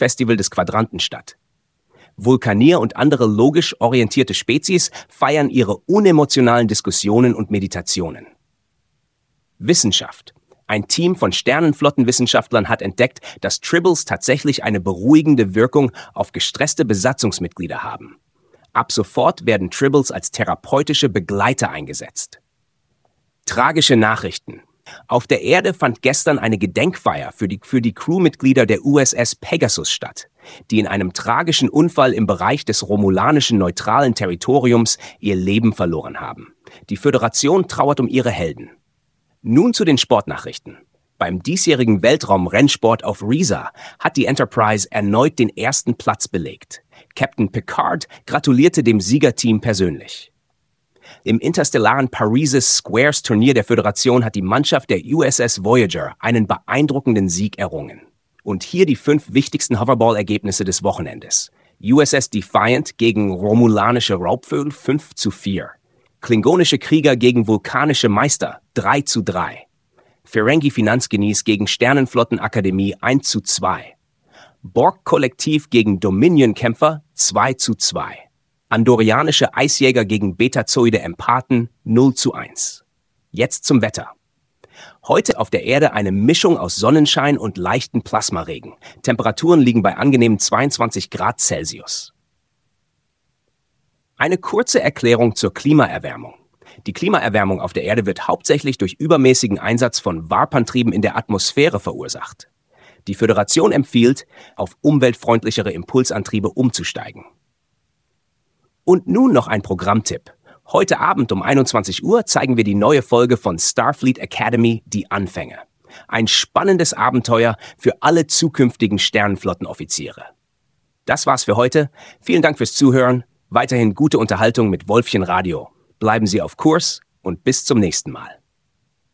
Festival des Quadranten statt. Vulkanier und andere logisch orientierte Spezies feiern ihre unemotionalen Diskussionen und Meditationen. Wissenschaft. Ein Team von Sternenflottenwissenschaftlern hat entdeckt, dass Tribbles tatsächlich eine beruhigende Wirkung auf gestresste Besatzungsmitglieder haben. Ab sofort werden Tribbles als therapeutische Begleiter eingesetzt. Tragische Nachrichten. Auf der Erde fand gestern eine Gedenkfeier für die Crewmitglieder der USS Pegasus statt, die in einem tragischen Unfall im Bereich des romulanischen neutralen Territoriums ihr Leben verloren haben. Die Föderation trauert um ihre Helden. Nun zu den Sportnachrichten. Beim diesjährigen Weltraumrennsport auf Risa hat die Enterprise erneut den ersten Platz belegt. Captain Picard gratulierte dem Siegerteam persönlich. Im interstellaren Parises Squares Turnier der Föderation hat die Mannschaft der USS Voyager einen beeindruckenden Sieg errungen. Und hier die 5 wichtigsten Hoverball-Ergebnisse des Wochenendes. USS Defiant gegen romulanische Raubvögel 5:4. Klingonische Krieger gegen vulkanische Meister 3:3. Ferengi Finanzgenies gegen Sternenflottenakademie 1:2. Borg-Kollektiv gegen Dominion-Kämpfer 2:2. Andorianische Eisjäger gegen Betazoide Empathen 0:1. Jetzt zum Wetter. Heute auf der Erde eine Mischung aus Sonnenschein und leichten Plasmaregen. Temperaturen liegen bei angenehmen 22 Grad Celsius. Eine kurze Erklärung zur Klimaerwärmung. Die Klimaerwärmung auf der Erde wird hauptsächlich durch übermäßigen Einsatz von Warp-Antrieben in der Atmosphäre verursacht. Die Föderation empfiehlt, auf umweltfreundlichere Impulsantriebe umzusteigen. Und nun noch ein Programmtipp. Heute Abend um 21 Uhr zeigen wir die neue Folge von Starfleet Academy, Die Anfänge. Ein spannendes Abenteuer für alle zukünftigen Sternenflottenoffiziere. Das war's für heute. Vielen Dank fürs Zuhören. Weiterhin gute Unterhaltung mit Wolfchen Radio. Bleiben Sie auf Kurs und bis zum nächsten Mal.